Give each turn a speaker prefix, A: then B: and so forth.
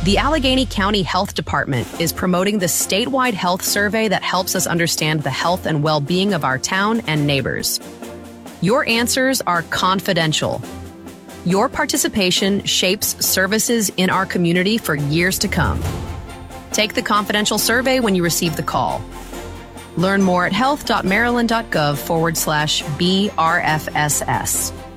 A: The Allegheny County Health Department is promoting the statewide health survey that helps us understand the health and well-being of our town and neighbors. Your answers are confidential. Your participation shapes services in our community for years to come. Take the confidential survey when you receive the call. Learn more at health.maryland.gov/BRFSS.